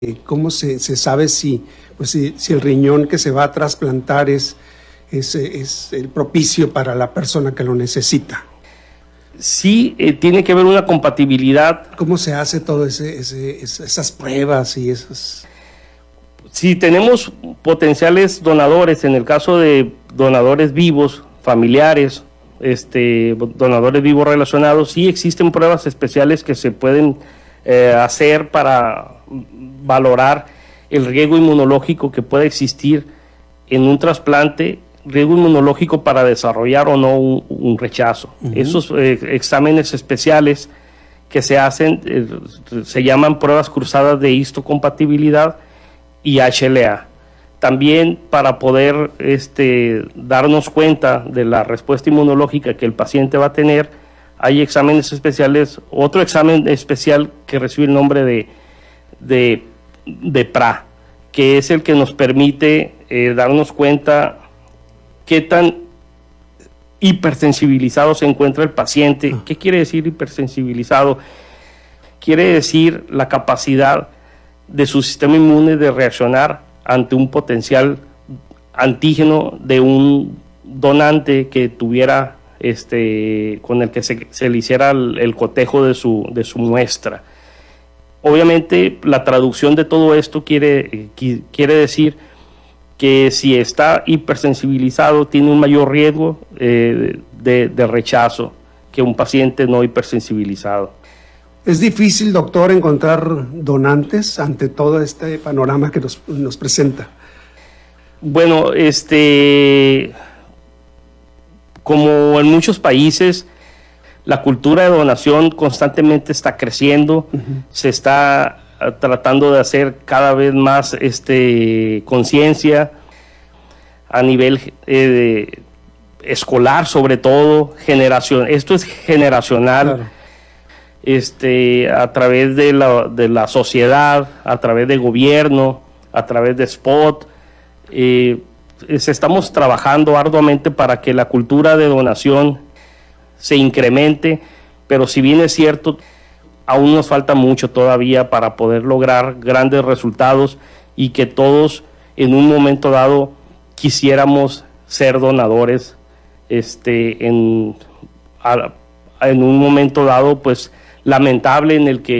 ¿Cómo se sabe si el riñón que se va a trasplantar es el propicio para la persona que lo necesita? Sí, tiene que haber una compatibilidad. ¿Cómo se hace todo esas pruebas y esas? Si tenemos potenciales donadores, en el caso de donadores vivos, familiares, donadores vivos relacionados, sí existen pruebas especiales que se pueden hacer para valorar el riesgo inmunológico que puede existir en un trasplante, riesgo inmunológico para desarrollar o no un rechazo. Esos exámenes especiales que se hacen se llaman pruebas cruzadas de histocompatibilidad y HLA. También para poder darnos cuenta de la respuesta inmunológica que el paciente va a tener, hay exámenes especiales. Otro examen especial que recibe el nombre de PRA, que es el que nos permite darnos cuenta qué tan hipersensibilizado se encuentra el paciente. ¿Qué quiere decir hipersensibilizado? Quiere decir la capacidad de su sistema inmune de reaccionar ante un potencial antígeno de un donante que tuviera con el que se le hiciera el cotejo de su muestra. Obviamente la traducción de todo esto quiere decir que si está hipersensibilizado tiene un mayor riesgo de rechazo que un paciente no hipersensibilizado. ¿Es difícil, doctor, encontrar donantes ante todo este panorama que nos presenta? Bueno, como en muchos países, la cultura de donación constantemente está creciendo, se está tratando de hacer cada vez más conciencia a nivel escolar, sobre todo, esto es generacional. Claro. A través de la sociedad, a través de gobierno, a través de spot, estamos trabajando arduamente para que la cultura de donación se incremente, pero si bien es cierto, aún nos falta mucho todavía para poder lograr grandes resultados y que todos en un momento dado quisiéramos ser donadores, en un momento dado pues lamentable en el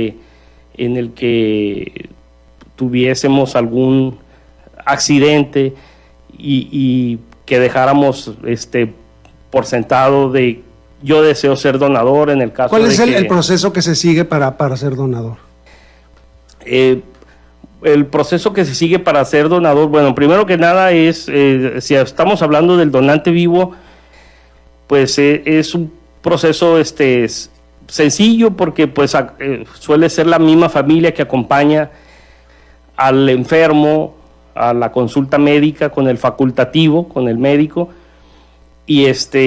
que tuviésemos algún accidente y que dejáramos por sentado de yo deseo ser donador en el caso. ¿Cuál es el proceso que se sigue para ser donador? El proceso que se sigue para ser donador, bueno, primero que nada es, si estamos hablando del donante vivo, pues es un proceso sencillo porque pues suele ser la misma familia que acompaña al enfermo a la consulta médica con el facultativo, con el médico, y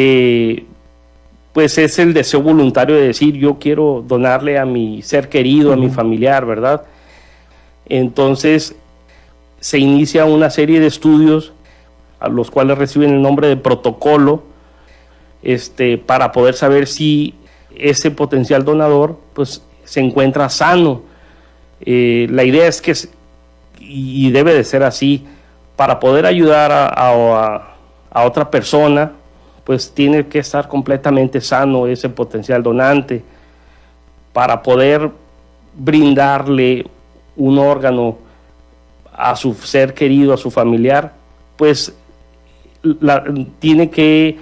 pues es el deseo voluntario de decir yo quiero donarle a mi ser querido, a mi familiar, ¿verdad? Entonces se inicia una serie de estudios a los cuales reciben el nombre de protocolo, para poder saber si ese potencial donador pues se encuentra sano. La idea es que, y debe de ser así, para poder ayudar a otra persona, pues tiene que estar completamente sano ese potencial donante para poder brindarle un órgano a su ser querido, a su familiar, pues tiene que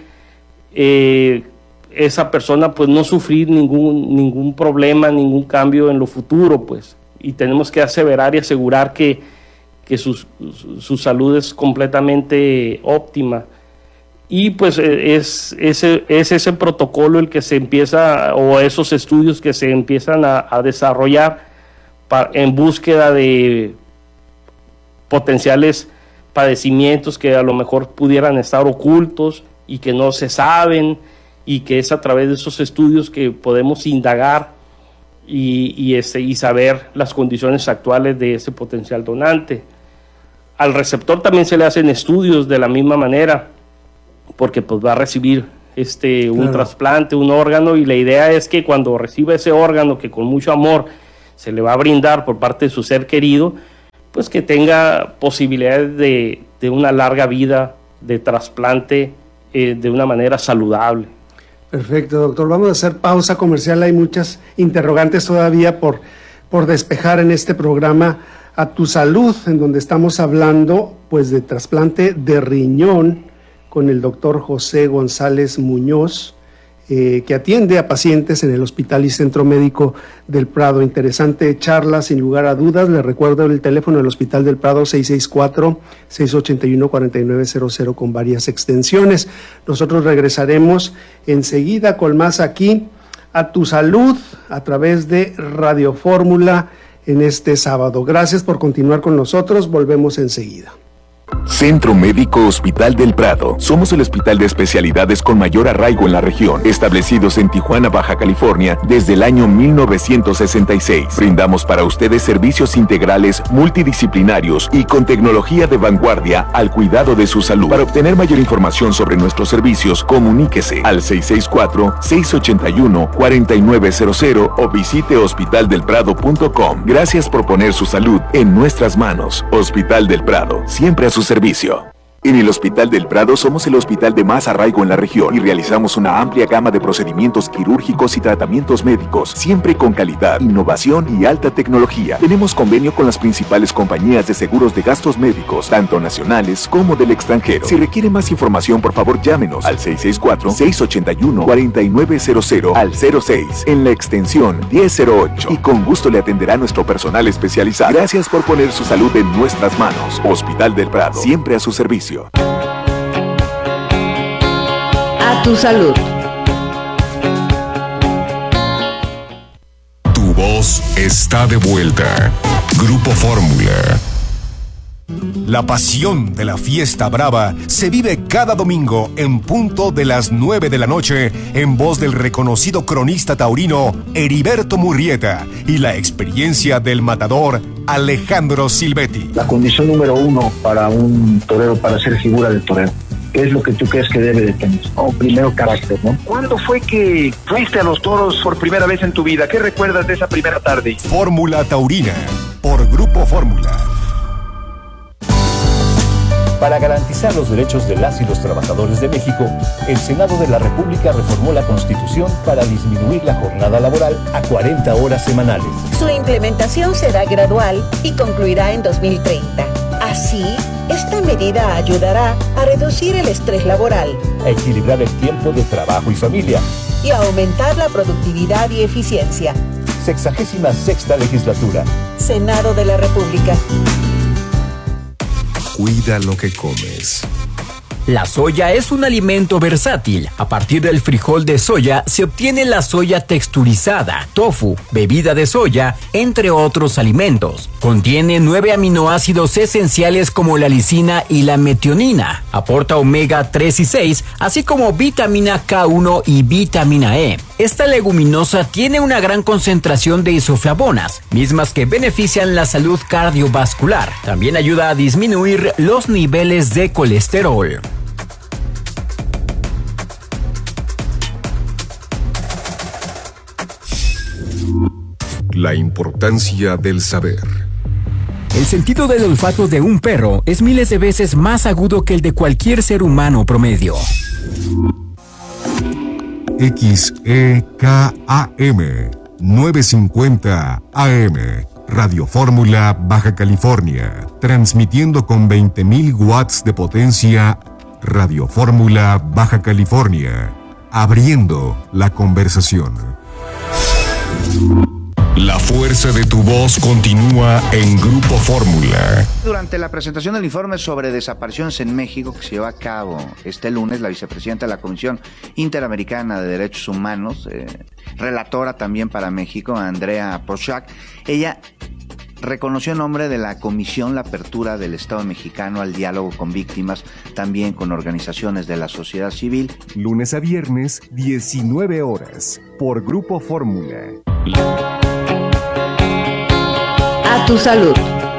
esa persona pues no sufrir ningún problema, ningún cambio en lo futuro, pues, y tenemos que aseverar y asegurar que su salud es completamente óptima. Y pues es ese protocolo el que se empieza, o esos estudios que se empiezan a desarrollar en búsqueda de potenciales padecimientos que a lo mejor pudieran estar ocultos y que no se saben, y que es a través de esos estudios que podemos indagar y saber las condiciones actuales de ese potencial donante. Al receptor también se le hacen estudios de la misma manera, porque pues va a recibir un trasplante, un órgano, y la idea es que cuando reciba ese órgano que con mucho amor se le va a brindar por parte de su ser querido, pues que tenga posibilidades de una larga vida de trasplante de una manera saludable. Perfecto, doctor. Vamos a hacer pausa comercial. Hay muchas interrogantes todavía por despejar en este programa A Tu Salud, en donde estamos hablando pues de trasplante de riñón con el doctor José González Muñoz, que atiende a pacientes en el Hospital y Centro Médico del Prado. Interesante charla, sin lugar a dudas. Les recuerdo el teléfono del Hospital del Prado, 664-681-4900, con varias extensiones. Nosotros regresaremos enseguida con más aquí, A Tu Salud, a través de Radio Fórmula en este sábado. Gracias por continuar con nosotros. Volvemos enseguida. Centro Médico Hospital del Prado. Somos el hospital de especialidades con mayor arraigo en la región, establecidos en Tijuana, Baja California, desde el año 1966. Brindamos para ustedes servicios integrales, multidisciplinarios y con tecnología de vanguardia al cuidado de su salud. Para obtener mayor información sobre nuestros servicios, comuníquese al 664-681-4900 o visite hospitaldelprado.com. Gracias por poner su salud en nuestras manos. Hospital del Prado, siempre a su servicio. En el Hospital del Prado somos el hospital de más arraigo en la región y realizamos una amplia gama de procedimientos quirúrgicos y tratamientos médicos, siempre con calidad, innovación y alta tecnología. Tenemos convenio con las principales compañías de seguros de gastos médicos, tanto nacionales como del extranjero. Si requiere más información, por favor llámenos al 664-681-4900, al 06, en la extensión 1008, y con gusto le atenderá nuestro personal especializado. Gracias por poner su salud en nuestras manos. Hospital del Prado, siempre a su servicio. A Tu Salud. Tu voz está de vuelta. Grupo Fórmula. La pasión de la fiesta brava se vive cada domingo en punto de las 9 de la noche en voz del reconocido cronista taurino Heriberto Murrieta y la experiencia del matador Alejandro Silvetti. La condición número uno para un torero, para ser figura del torero, ¿qué es lo que tú crees que debe de tener? Primero, carácter, ¿no? ¿Cuándo fue que fuiste a los toros por primera vez en tu vida? ¿Qué recuerdas de esa primera tarde? Fórmula Taurina, por Grupo Fórmula. Para garantizar los derechos de las y los trabajadores de México, el Senado de la República reformó la Constitución para disminuir la jornada laboral a 40 horas semanales. Su implementación será gradual y concluirá en 2030. Así, esta medida ayudará a reducir el estrés laboral, a equilibrar el tiempo de trabajo y familia y a aumentar la productividad y eficiencia. 66ª legislatura. Senado de la República. Cuida lo que comes. La soya es un alimento versátil. A partir del frijol de soya se obtiene la soya texturizada, tofu, bebida de soya, entre otros alimentos. Contiene 9 aminoácidos esenciales como la lisina y la metionina. Aporta omega 3 y 6, así como vitamina K1 y vitamina E. Esta leguminosa tiene una gran concentración de isoflavonas, mismas que benefician la salud cardiovascular. También ayuda a disminuir los niveles de colesterol. La importancia del saber. El sentido del olfato de un perro es miles de veces más agudo que el de cualquier ser humano promedio. XEKAM 950 AM, Radio Fórmula, Baja California, transmitiendo con 20.000 watts de potencia. Radio Fórmula, Baja California, abriendo la conversación. La fuerza de tu voz continúa en Grupo Fórmula. Durante la presentación del informe sobre desapariciones en México que se llevó a cabo este lunes, la vicepresidenta de la Comisión Interamericana de Derechos Humanos, relatora también para México, Andrea Prochac, ella reconoció en nombre de la Comisión la apertura del Estado mexicano al diálogo con víctimas, también con organizaciones de la sociedad civil. Lunes a viernes, 19 horas, por Grupo Fórmula. A Tu Salud.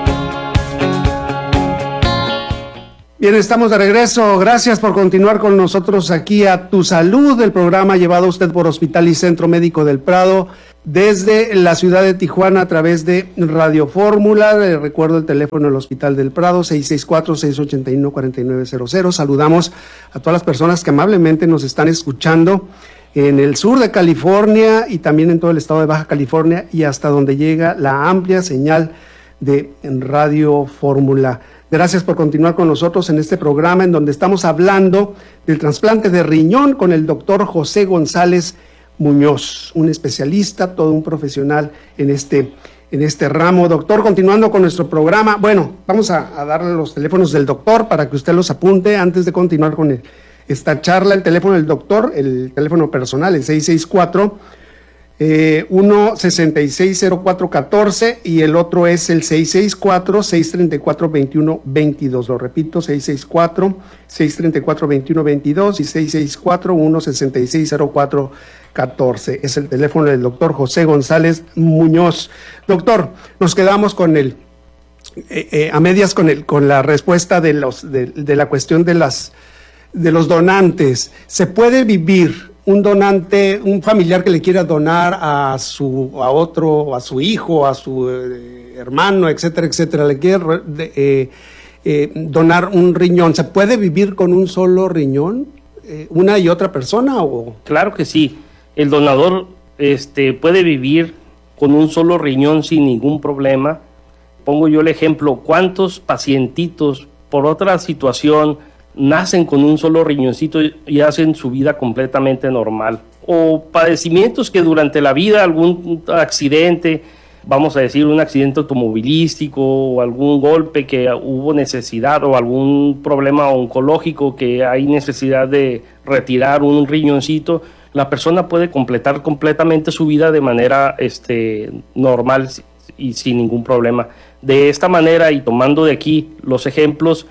Bien, estamos de regreso. Gracias por continuar con nosotros aquí a Tu Salud, el programa llevado a usted por Hospital y Centro Médico del Prado, desde la ciudad de Tijuana a través de Radio Fórmula. Recuerdo el teléfono del Hospital del Prado, 664-681-4900. Saludamos a todas las personas que amablemente nos están escuchando en el sur de California y también en todo el estado de Baja California y hasta donde llega la amplia señal de Radio Fórmula. Gracias por continuar con nosotros en este programa en donde estamos hablando del trasplante de riñón con el doctor José González Muñoz, un especialista, todo un profesional en este ramo. Doctor, continuando con nuestro programa, bueno, vamos a darle los teléfonos del doctor para que usted los apunte antes de continuar con esta charla. El teléfono del doctor, el teléfono personal, el 664-166-0414 y el otro es el 664-634-2122. Lo repito, 664-634-2122 y 664-166-0414. Es el teléfono del doctor José González Muñoz. Doctor, nos quedamos con a medias con la respuesta de la cuestión de los donantes. ¿Se puede vivir un donante, un familiar que le quiera donar a otro, a su hijo, a su hermano, etcétera, etcétera, le quiere donar un riñón? ¿Se puede vivir con un solo riñón, una y otra persona? ¿O? Claro que sí. El donador puede vivir con un solo riñón sin ningún problema. Pongo yo el ejemplo, ¿cuántos pacientitos por otra situación nacen con un solo riñoncito y hacen su vida completamente normal? O padecimientos que durante la vida, algún accidente, vamos a decir un accidente automovilístico o algún golpe que hubo necesidad o algún problema oncológico que hay necesidad de retirar un riñoncito, la persona puede completar completamente su vida de manera normal y sin ningún problema. De esta manera, y tomando de aquí los ejemplos,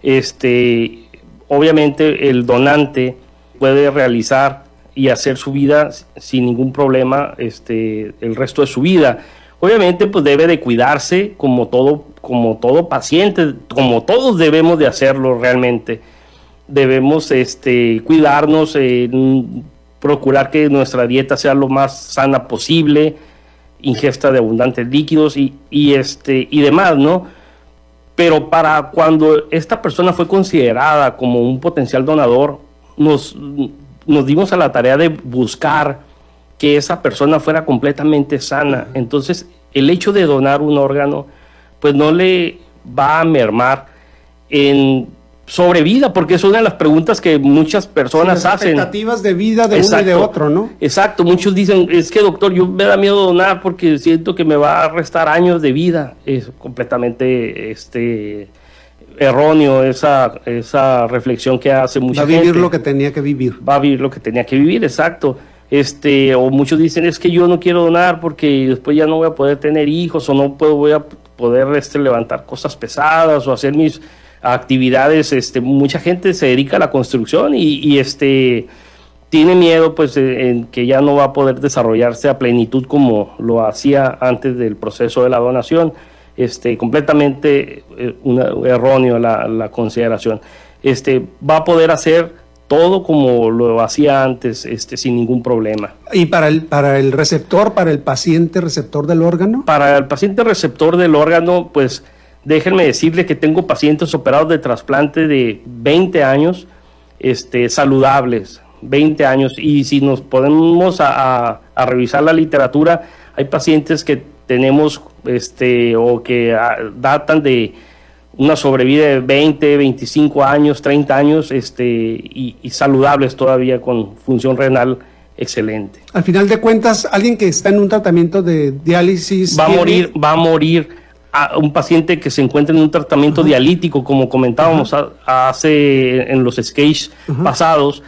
obviamente el donante puede realizar y hacer su vida sin ningún problema el resto de su vida. Obviamente pues debe de cuidarse como todo paciente, como todos debemos de hacerlo realmente. Debemos cuidarnos, procurar que nuestra dieta sea lo más sana posible, ingesta de abundantes líquidos y demás, ¿no? Pero para cuando esta persona fue considerada como un potencial donador, nos dimos a la tarea de buscar que esa persona fuera completamente sana. Entonces, el hecho de donar un órgano, pues no le va a mermar en sobrevida, porque es una de las preguntas que muchas personas hacen. Expectativas de vida de uno y de otro, ¿no? Exacto, muchos dicen, es que doctor, yo me da miedo donar porque siento que me va a restar años de vida. Es completamente erróneo esa reflexión que hace mucha gente. Va a vivir lo que tenía que vivir. Va a vivir lo que tenía que vivir, exacto. O muchos dicen, es que yo no quiero donar porque después ya no voy a poder tener hijos o no voy a poder levantar cosas pesadas o hacer mis actividades. Mucha gente se dedica a la construcción y tiene miedo pues en que ya no va a poder desarrollarse a plenitud como lo hacía antes del proceso de la donación. Completamente erróneo la consideración. Va a poder hacer todo como lo hacía antes, sin ningún problema. ¿Y para el receptor, para el paciente receptor del órgano? Para el paciente receptor del órgano, pues déjenme decirle que tengo pacientes operados de trasplante de 20 años, saludables, 20 años, y si nos ponemos a revisar la literatura, hay pacientes que tenemos, o que datan de una sobrevida de 20, 25 años, 30 años, y saludables todavía con función renal excelente. Al final de cuentas, alguien que está en un tratamiento de diálisis... Va a morir a un paciente que se encuentra en un tratamiento dialítico, como comentábamos en los sketches pasados,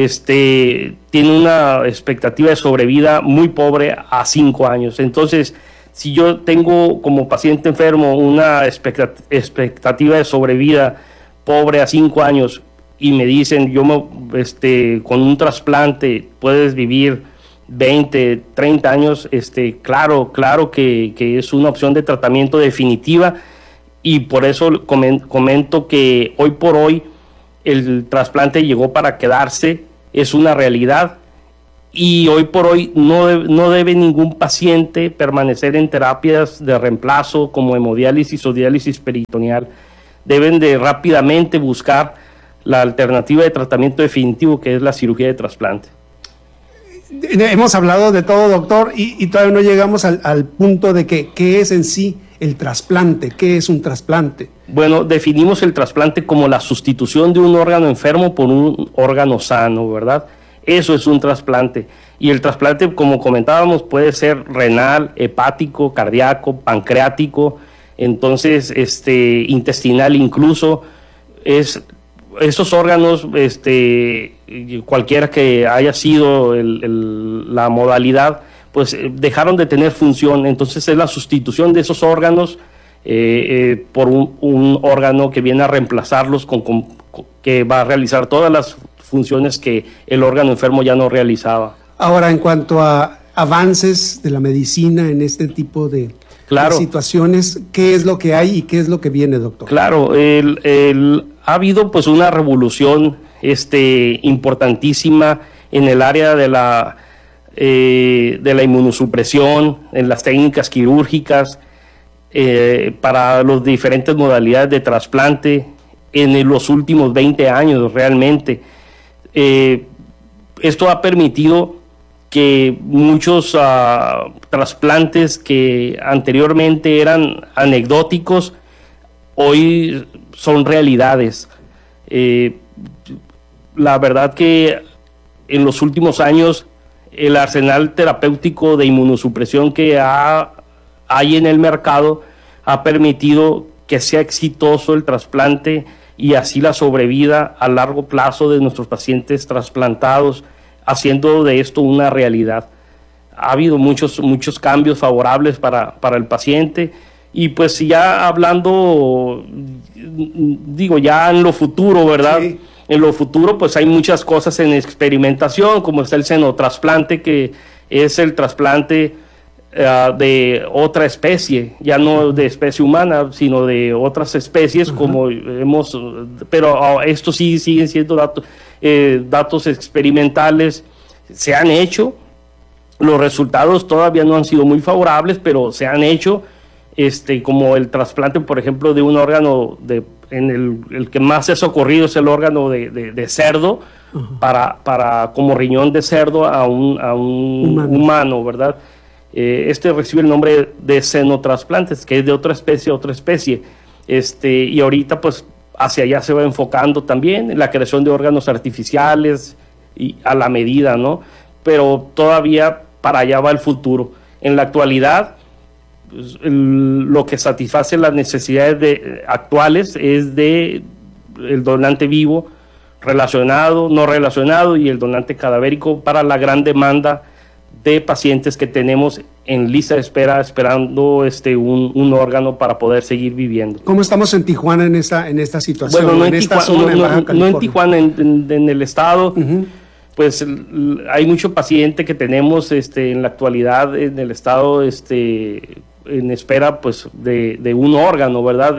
tiene una expectativa de sobrevida muy pobre a 5 años. Entonces, si yo tengo como paciente enfermo una expectativa de sobrevida pobre a 5 años y me dicen, con un trasplante puedes vivir 20, 30 años, claro que es una opción de tratamiento definitiva, y por eso comento que hoy por hoy el trasplante llegó para quedarse, es una realidad, y hoy por hoy no debe ningún paciente permanecer en terapias de reemplazo como hemodiálisis o diálisis peritoneal. Deben de rápidamente buscar la alternativa de tratamiento definitivo, que es la cirugía de trasplante. Hemos hablado de todo, doctor, y todavía no llegamos al punto de qué es en sí el trasplante. ¿Qué es un trasplante? Bueno, definimos el trasplante como la sustitución de un órgano enfermo por un órgano sano, ¿verdad? Eso es un trasplante. Y el trasplante, como comentábamos, puede ser renal, hepático, cardíaco, pancreático, entonces intestinal incluso. Esos órganos, cualquiera que haya sido la modalidad, pues dejaron de tener función. Entonces es la sustitución de esos órganos por un órgano que viene a reemplazarlos, que va a realizar todas las funciones que el órgano enfermo ya no realizaba. Ahora, en cuanto a avances de la medicina en este tipo de situaciones, ¿qué es lo que hay y qué es lo que viene, doctor? Claro, ha habido pues una revolución importantísima en el área de la inmunosupresión, en las técnicas quirúrgicas, para las diferentes modalidades de trasplante en los últimos 20 años realmente. Esto ha permitido que muchos trasplantes que anteriormente eran anecdóticos, hoy son realidades. La verdad que en los últimos años el arsenal terapéutico de inmunosupresión que hay en el mercado ha permitido que sea exitoso el trasplante y así la sobrevida a largo plazo de nuestros pacientes trasplantados, haciendo de esto una realidad. Ha habido muchos cambios favorables para el paciente, y pues ya hablando, ya en lo futuro, ¿verdad? Sí. En lo futuro pues hay muchas cosas en experimentación, como está el senotrasplante, que es el trasplante de otra especie, ya no de especie humana, sino de otras especies, pero estos sí siguen siendo datos experimentales. Se han hecho, los resultados todavía no han sido muy favorables, pero se han hecho, como el trasplante, por ejemplo, de un órgano el que más ha socorrido es el órgano de cerdo, como riñón de cerdo a un humano, ¿verdad? Recibe el nombre de senotrasplantes, que es de otra especie a otra especie, y ahorita pues hacia allá se va enfocando también la creación de órganos artificiales y a la medida, ¿no? Pero todavía para allá va el futuro. En la actualidad, pues, lo que satisface las necesidades actuales es de el donante vivo, relacionado, no relacionado, y el donante cadavérico, para la gran demanda de pacientes que tenemos en lista de espera esperando un órgano para poder seguir viviendo. ¿Cómo estamos en Tijuana en esta situación? Bueno, no en Tijuana, en el estado. Pues hay mucho paciente que tenemos en la actualidad en el estado en espera pues de un órgano, ¿verdad?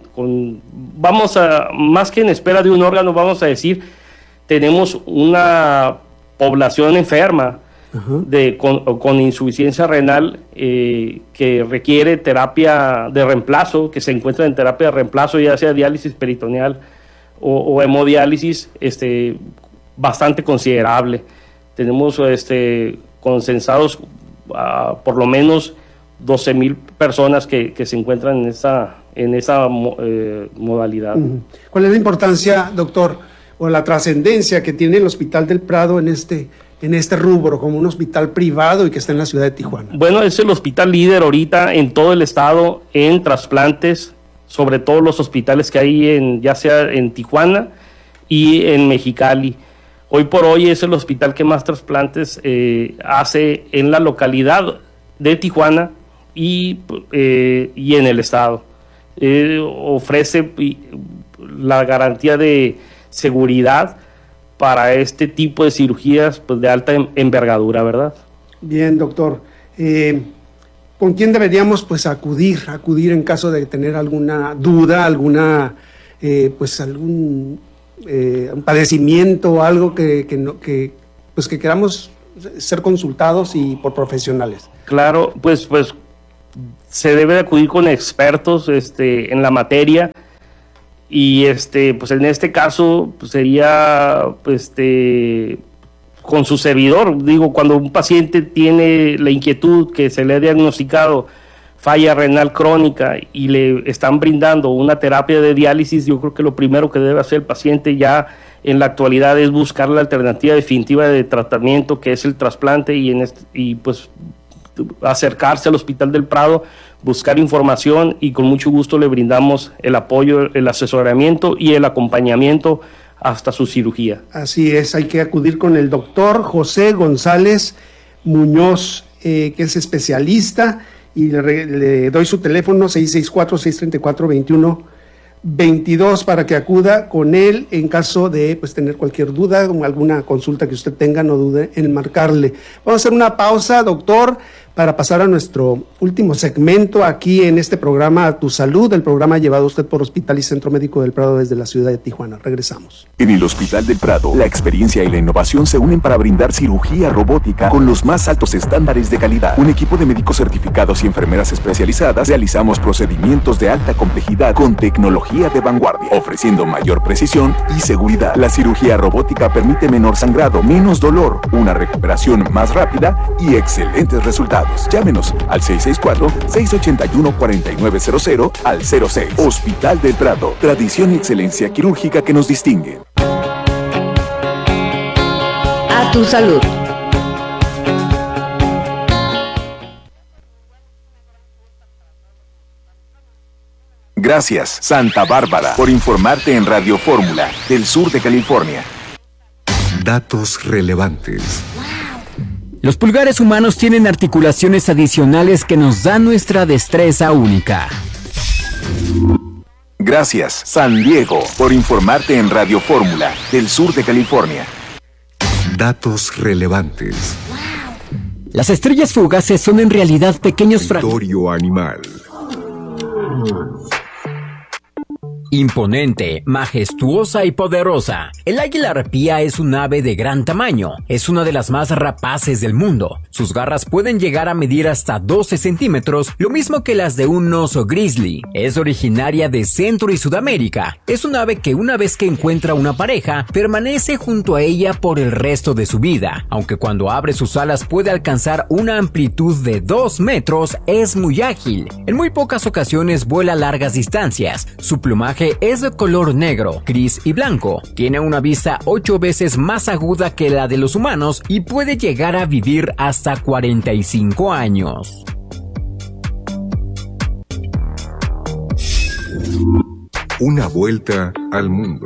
Más que en espera de un órgano, vamos a decir, tenemos una población enferma con insuficiencia renal que requiere terapia de reemplazo, que se encuentra en terapia de reemplazo, ya sea diálisis peritoneal o hemodiálisis, bastante considerable. Tenemos consensados por lo menos 12,000 personas que se encuentran en esa modalidad. ¿Cuál es la importancia, doctor, o la trascendencia que tiene el Hospital del Prado en este rubro, como un hospital privado y que está en la ciudad de Tijuana? Bueno, es el hospital líder ahorita en todo el estado en trasplantes, sobre todo los hospitales que hay ya sea en Tijuana y en Mexicali. Hoy por hoy es el hospital que más trasplantes hace en la localidad de Tijuana y en el estado. Ofrece la garantía de seguridad para este tipo de cirugías pues, de alta envergadura, ¿verdad? Bien, doctor. ¿Con quién deberíamos pues acudir en caso de tener alguna duda, algún un padecimiento, algo que queramos ser consultados y por profesionales? Claro, pues se debe de acudir con expertos en la materia, y pues en este caso pues, sería con su servidor. Digo, cuando un paciente tiene la inquietud que se le ha diagnosticado falla renal crónica y le están brindando una terapia de diálisis, yo creo que lo primero que debe hacer el paciente ya en la actualidad es buscar la alternativa definitiva de tratamiento, que es el trasplante, y pues acercarse al Hospital del Prado, buscar información, y con mucho gusto le brindamos el apoyo, el asesoramiento y el acompañamiento hasta su cirugía. Así es, hay que acudir con el doctor José González Muñoz, que es especialista, y le doy su teléfono 664-634-2122 para que acuda con él en caso de tener cualquier duda o alguna consulta que usted tenga, no dude en marcarle. Vamos a hacer una pausa, doctor, para pasar a nuestro último segmento aquí en este programa A Tu Salud, el programa llevado a usted por Hospital y Centro Médico del Prado desde la ciudad de Tijuana. Regresamos. En el Hospital del Prado, la experiencia y la innovación se unen para brindar cirugía robótica con los más altos estándares de calidad. Un equipo de médicos certificados y enfermeras especializadas realizamos procedimientos de alta complejidad con tecnología de vanguardia, ofreciendo mayor precisión y seguridad. La cirugía robótica permite menor sangrado, menos dolor, una recuperación más rápida y excelentes resultados. Llámenos al 664-681-4900 al 06. Hospital del Prado, tradición y excelencia quirúrgica que nos distingue. A tu salud. Gracias, Santa Bárbara, por informarte en Radio Fórmula, del sur de California. Datos relevantes. Los pulgares humanos tienen articulaciones adicionales que nos dan nuestra destreza única. Gracias, San Diego, por informarte en Radio Fórmula, del sur de California. Datos relevantes. Las estrellas fugaces son en realidad pequeños fragmentos. Animal. Imponente, majestuosa y poderosa. El águila arpía es un ave de gran tamaño. Es una de las más rapaces del mundo. Sus garras pueden llegar a medir hasta 12 centímetros, lo mismo que las de un oso grizzly. Es originaria de Centro y Sudamérica. Es un ave que una vez que encuentra una pareja, permanece junto a ella por el resto de su vida. Aunque cuando abre sus alas puede alcanzar una amplitud de 2 metros, es muy ágil. En muy pocas ocasiones vuela largas distancias. Su plumaje es de color negro, gris y blanco. Tiene una vista 8 veces más aguda que la de los humanos y puede llegar a vivir hasta 45 años. Una vuelta al mundo.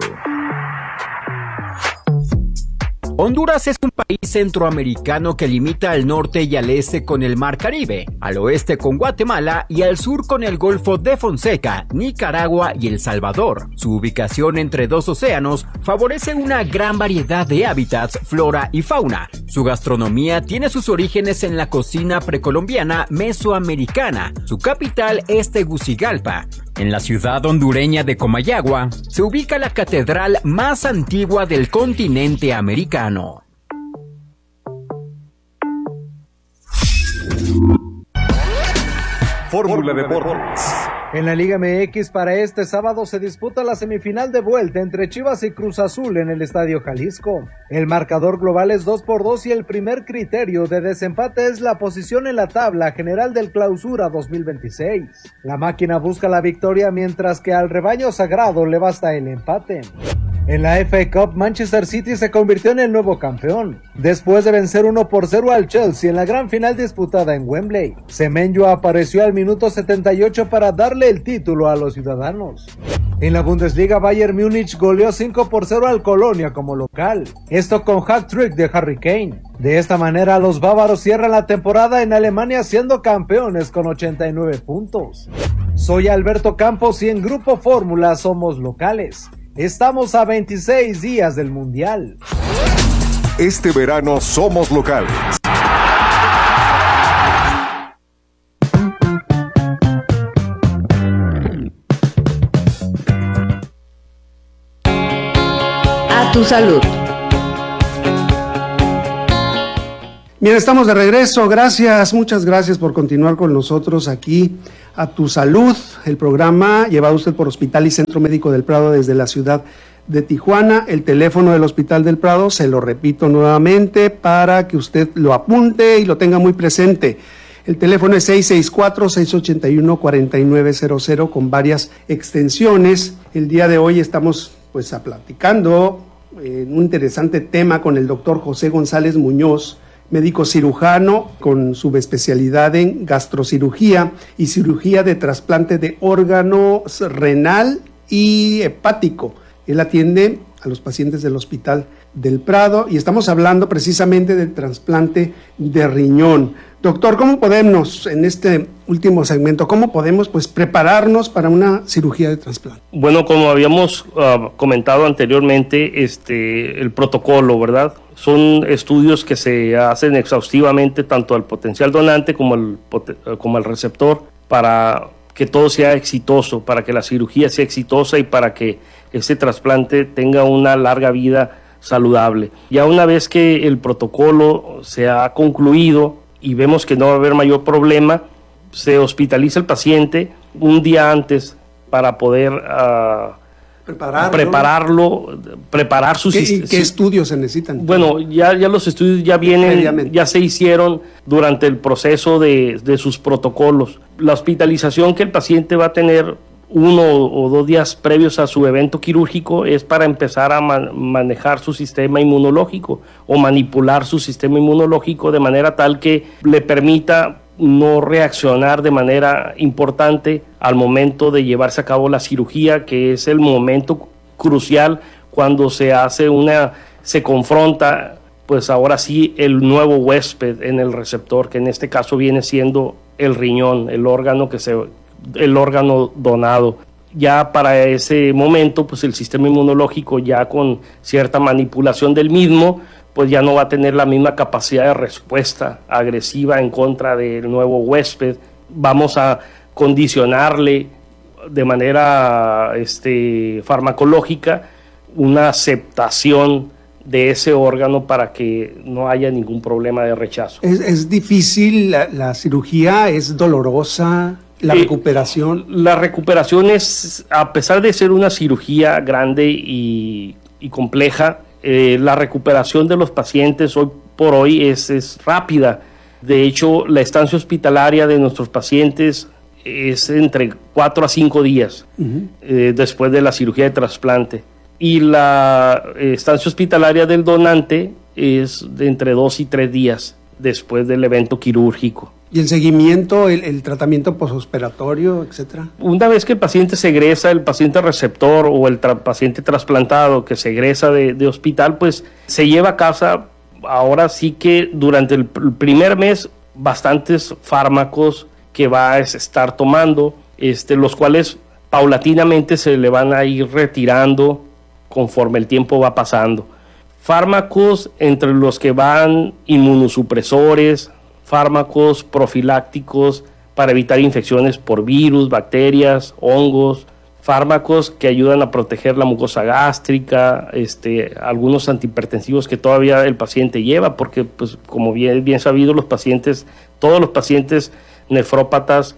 Honduras es un país centroamericano que limita al norte y al este con el Mar Caribe, al oeste con Guatemala y al sur con el Golfo de Fonseca, Nicaragua y El Salvador. Su ubicación entre dos océanos favorece una gran variedad de hábitats, flora y fauna. Su gastronomía tiene sus orígenes en la cocina precolombiana mesoamericana. Su capital es Tegucigalpa. En la ciudad hondureña de Comayagua se ubica la catedral más antigua del continente americano. Fórmula Deportes. En la Liga MX para este sábado se disputa la semifinal de vuelta entre Chivas y Cruz Azul en el Estadio Jalisco. El marcador global es 2-2 y el primer criterio de desempate es la posición en la tabla general del Clausura 2026. La máquina busca la victoria mientras que al rebaño sagrado le basta el empate. En la FA Cup, Manchester City se convirtió en el nuevo campeón, después de vencer 1-0 al Chelsea en la gran final disputada en Wembley. Semenyo apareció al minuto 78 para darle el título a los ciudadanos. En la Bundesliga, Bayern Múnich goleó 5-0 al Colonia como local, esto con hat-trick de Harry Kane. De esta manera, los bávaros cierran la temporada en Alemania siendo campeones con 89 puntos. Soy Alberto Campos y en Grupo Fórmula somos locales. Estamos a 26 días del Mundial. Este verano somos locales. A tu salud. Bien, estamos de regreso. Gracias, muchas gracias por continuar con nosotros aquí a Tu Salud, el programa llevado usted por Hospital y Centro Médico del Prado desde la ciudad de Tijuana. El teléfono del Hospital del Prado, se lo repito nuevamente para que usted lo apunte y lo tenga muy presente. El teléfono es 664-681-4900 con varias extensiones. El día de hoy estamos pues platicando un interesante tema con el doctor José González Muñoz, médico cirujano con subespecialidad en gastrocirugía y cirugía de trasplante de órganos renal y hepático. Él atiende a los pacientes del Hospital del Prado y estamos hablando precisamente del trasplante de riñón. Doctor, ¿cómo podemos, en este último segmento, cómo podemos pues prepararnos para una cirugía de trasplante? Bueno, como habíamos comentado anteriormente, el protocolo, ¿verdad? Son estudios que se hacen exhaustivamente tanto al potencial donante como al receptor para que todo sea exitoso, para que la cirugía sea exitosa y para que ese trasplante tenga una larga vida saludable. Ya una vez que el protocolo se ha concluido y vemos que no va a haber mayor problema, se hospitaliza el paciente un día antes para poder preparar su sistema. ¿Qué estudios se necesitan? Bueno, ya los estudios ya vienen, ya se hicieron durante el proceso de sus protocolos. La hospitalización que el paciente va a tener 1 o 2 días previos a su evento quirúrgico es para empezar a manejar su sistema inmunológico o manipular su sistema inmunológico de manera tal que le permita no reaccionar de manera importante al momento de llevarse a cabo la cirugía, que es el momento crucial cuando se confronta, pues ahora sí, el nuevo huésped en el receptor, que en este caso viene siendo el riñón, el órgano donado. Ya para ese momento, pues el sistema inmunológico, ya con cierta manipulación del mismo, pues ya no va a tener la misma capacidad de respuesta agresiva en contra del nuevo huésped. Vamos a condicionarle de manera farmacológica una aceptación de ese órgano para que no haya ningún problema de rechazo. ¿Es difícil la cirugía? ¿Es dolorosa? ¿La recuperación? La recuperación es, a pesar de ser una cirugía grande y compleja, la recuperación de los pacientes hoy por hoy es rápida. De hecho, la estancia hospitalaria de nuestros pacientes es entre 4 a 5 días después de la cirugía de trasplante. Y la estancia hospitalaria del donante es de entre 2 y 3 días después del evento quirúrgico. ¿Y el seguimiento, el tratamiento posoperatorio, etcétera? Una vez que el paciente se egresa, el paciente receptor o el paciente trasplantado que se egresa de hospital, pues se lleva a casa, ahora sí que durante el primer mes, bastantes fármacos que va a estar tomando, los cuales paulatinamente se le van a ir retirando conforme el tiempo va pasando. Fármacos entre los que van inmunosupresores, fármacos profilácticos para evitar infecciones por virus, bacterias, hongos, fármacos que ayudan a proteger la mucosa gástrica, algunos antihipertensivos que todavía el paciente lleva, porque pues como bien sabido todos los pacientes nefrópatas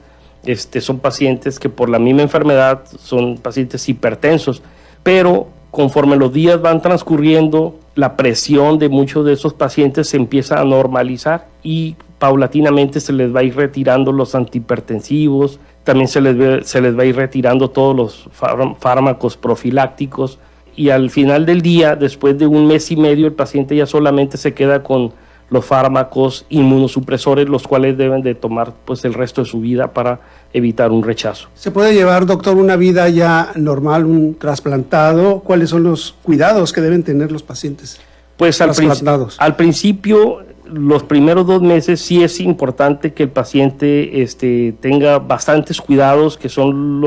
son pacientes que por la misma enfermedad son pacientes hipertensos, pero conforme los días van transcurriendo, la presión de muchos de esos pacientes se empieza a normalizar y paulatinamente se les va a ir retirando los antihipertensivos, también se les va a ir retirando todos los fármacos profilácticos y al final del día, después de 1 mes y medio, el paciente ya solamente se queda con los fármacos inmunosupresores, los cuales deben de tomar pues el resto de su vida para evitar un rechazo. ¿Se puede llevar, doctor, una vida ya normal, un trasplantado? ¿Cuáles son los cuidados que deben tener los pacientes trasplantados? Al principio, los primeros 2 meses sí es importante que el paciente tenga bastantes cuidados, que son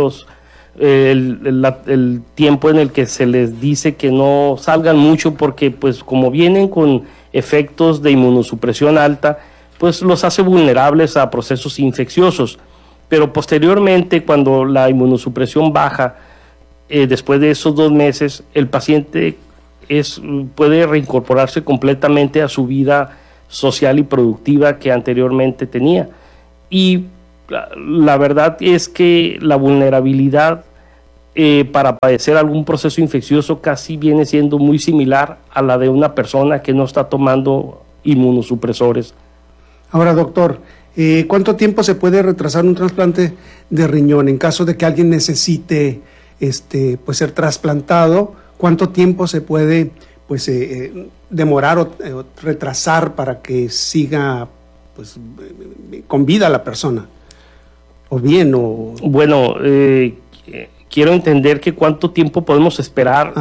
el tiempo en el que se les dice que no salgan mucho, porque pues como vienen con efectos de inmunosupresión alta, pues los hace vulnerables a procesos infecciosos. Pero posteriormente, cuando la inmunosupresión baja, después de esos 2 meses, el paciente puede reincorporarse completamente a su vida social y productiva que anteriormente tenía. Y la verdad es que la vulnerabilidad para padecer algún proceso infeccioso casi viene siendo muy similar a la de una persona que no está tomando inmunosupresores. Ahora, doctor, ¿cuánto tiempo se puede retrasar un trasplante de riñón en caso de que alguien necesite pues ser trasplantado? ¿Cuánto tiempo se puede pues demorar o retrasar para que siga pues con vida la persona? ¿O bien? O... Bueno, quiero entender que cuánto tiempo podemos esperar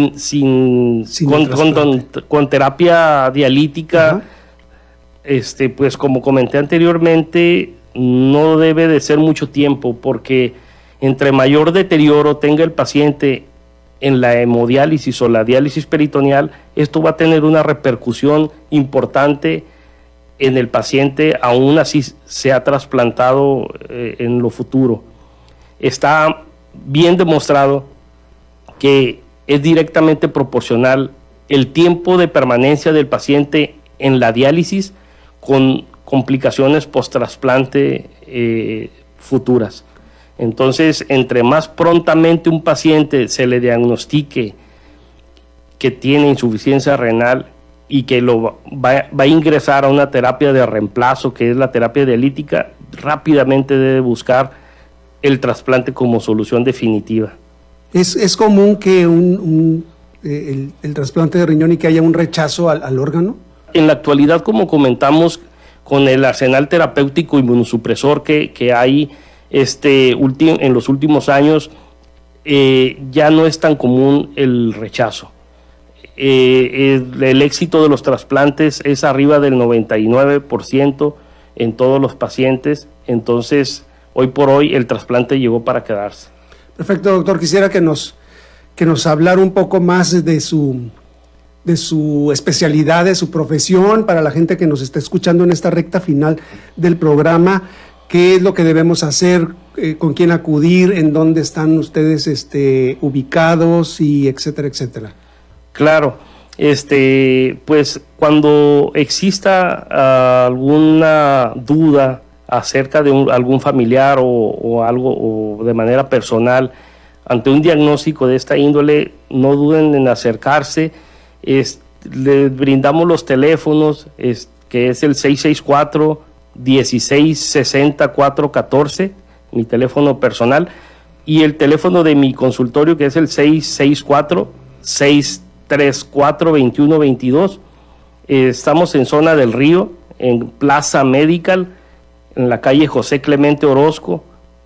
con terapia dialítica. Ajá. Pues como comenté anteriormente, no debe de ser mucho tiempo, porque entre mayor deterioro tenga el paciente en la hemodiálisis o la diálisis peritoneal, esto va a tener una repercusión importante en el paciente, aún así sea trasplantado en lo futuro. Está bien demostrado que es directamente proporcional el tiempo de permanencia del paciente en la diálisis con complicaciones post-trasplante futuras. Entonces, entre más prontamente un paciente se le diagnostique que tiene insuficiencia renal y que va a ingresar a una terapia de reemplazo, que es la terapia dialítica, rápidamente debe buscar el trasplante como solución definitiva. ¿Es común que el trasplante de riñón y que haya un rechazo al órgano? En la actualidad, como comentamos, con el arsenal terapéutico inmunosupresor que hay en los últimos años, ya no es tan común el rechazo. El éxito de los trasplantes es arriba del 99% en todos los pacientes. Entonces, hoy por hoy el trasplante llegó para quedarse. Perfecto, doctor. Quisiera que nos hablara un poco más de su especialidad, de su profesión, para la gente que nos está escuchando en esta recta final del programa. ¿Qué es lo que debemos hacer? ¿Con quién acudir? ¿En dónde están ustedes ubicados? Y etcétera, etcétera. Claro, pues cuando exista alguna duda acerca de algún familiar o algo, o de manera personal, ante un diagnóstico de esta índole, no duden en acercarse. Les brindamos los teléfonos, que es el 664-1660-414, mi teléfono personal, y el teléfono de mi consultorio, que es el 664-634-2122. Estamos en Zona del Río, en Plaza Medical, en la calle José Clemente Orozco,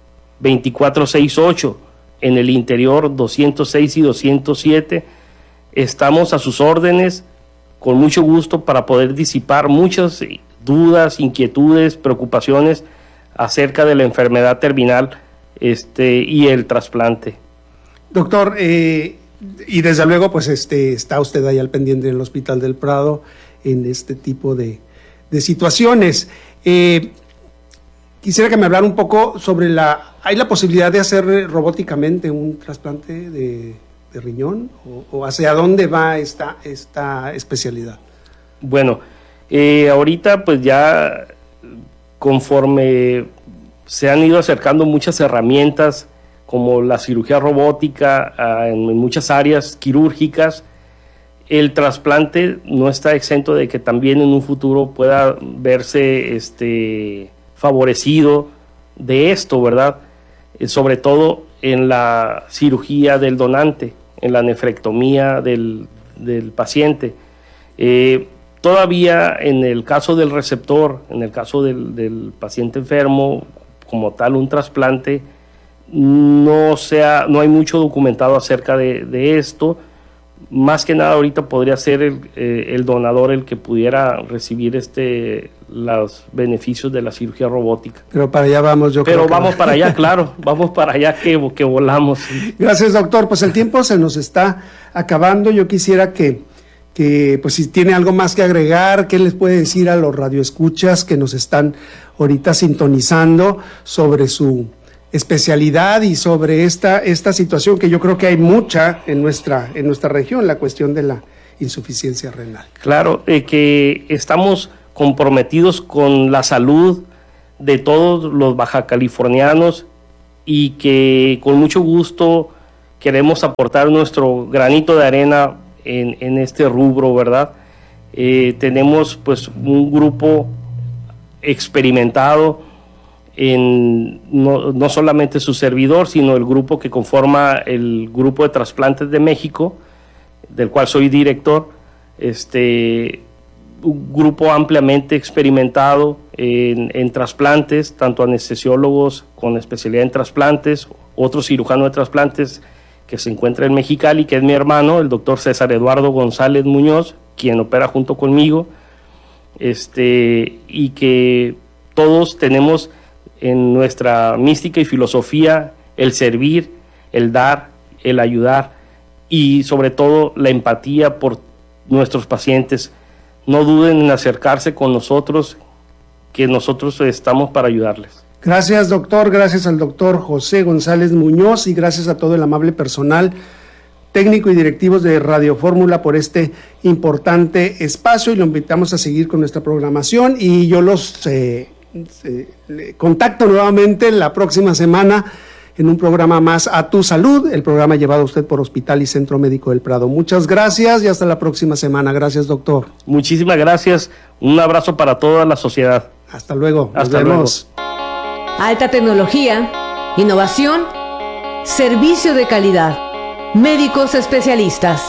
2468, en el interior 206 y 207. Estamos a sus órdenes, con mucho gusto, para poder disipar muchas dudas, inquietudes, preocupaciones acerca de la enfermedad terminal y el trasplante. Doctor, y desde luego pues está usted ahí al pendiente en el Hospital del Prado en este tipo de situaciones. Quisiera que me hablara un poco sobre ¿hay la posibilidad de hacer robóticamente un trasplante de riñón? ¿O hacia dónde va esta especialidad? Bueno, ahorita pues ya conforme se han ido acercando muchas herramientas como la cirugía robótica en muchas áreas quirúrgicas, el trasplante no está exento de que también en un futuro pueda verse favorecido de esto, ¿verdad? Sobre todo en la cirugía del donante, en la nefrectomía del paciente. Todavía en el caso del receptor, en el caso del paciente enfermo, como tal un trasplante, no hay mucho documentado acerca de esto. Más que nada ahorita podría ser el donador el que pudiera recibir los beneficios de la cirugía robótica. Pero para allá vamos, yo creo. Pero vamos para allá, claro, vamos para allá que volamos. Gracias, doctor. Pues el tiempo se nos está acabando. Yo quisiera que pues si tiene algo más que agregar, ¿qué les puede decir a los radioescuchas que nos están ahorita sintonizando sobre su especialidad y sobre esta situación que yo creo que hay mucha en nuestra región, la cuestión de la insuficiencia renal? Claro, que estamos comprometidos con la salud de todos los bajacalifornianos y que con mucho gusto queremos aportar nuestro granito de arena en este rubro, ¿verdad? Tenemos pues un grupo experimentado no solamente su servidor, sino el grupo que conforma el Grupo de Trasplantes de México, del cual soy director, un grupo ampliamente experimentado en trasplantes, tanto anestesiólogos con especialidad en trasplantes, otro cirujano de trasplantes que se encuentra en Mexicali, que es mi hermano, el doctor César Eduardo González Muñoz, quien opera junto conmigo, y que todos tenemos en nuestra mística y filosofía el servir, el dar, el ayudar y sobre todo la empatía por nuestros pacientes. No duden en acercarse con nosotros, que nosotros estamos para ayudarles. Gracias, doctor. Gracias al doctor José González Muñoz y gracias a todo el amable personal técnico y directivos de Radio Fórmula por este importante espacio, y lo invitamos a seguir con nuestra programación, y yo los contacto nuevamente la próxima semana en un programa más, A Tu Salud, el programa llevado a usted por Hospital y Centro Médico del Prado. Muchas gracias y hasta la próxima semana. Gracias, doctor. Muchísimas gracias. Un abrazo para toda la sociedad. Hasta luego. Hasta luego. Alta tecnología, innovación, servicio de calidad, médicos especialistas.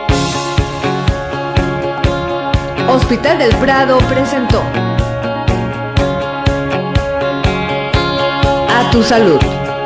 Hospital del Prado presentó A Tu Salud.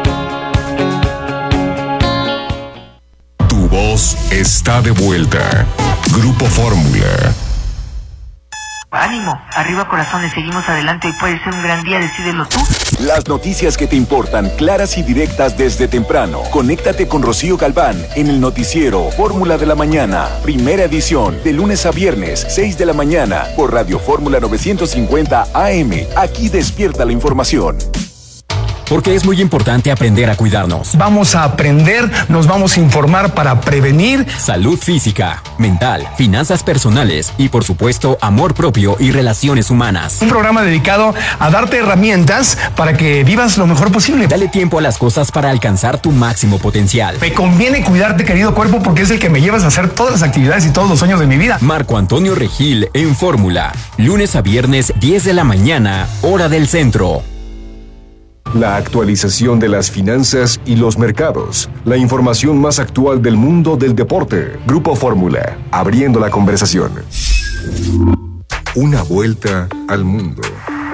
Tu voz está de vuelta. Grupo Fórmula. Ánimo, arriba corazones, seguimos adelante, hoy puede ser un gran día, decídelo tú. Las noticias que te importan, claras y directas desde temprano. Conéctate con Rocío Galván en el noticiero Fórmula de la Mañana, primera edición, de lunes a viernes, 6 de la mañana, por Radio Fórmula 950 AM. Aquí despierta la información. Porque es muy importante aprender a cuidarnos. Vamos a aprender, nos vamos a informar para prevenir. Salud física, mental, finanzas personales y, por supuesto, amor propio y relaciones humanas. Un programa dedicado a darte herramientas para que vivas lo mejor posible. Dale tiempo a las cosas para alcanzar tu máximo potencial. Me conviene cuidarte, querido cuerpo, porque es el que me llevas a hacer todas las actividades y todos los sueños de mi vida. Marco Antonio Regil en Fórmula. Lunes a viernes, 10 de la mañana, hora del centro. La actualización de las finanzas y los mercados. La información más actual del mundo del deporte. Grupo Fórmula, abriendo la conversación. Una vuelta al mundo.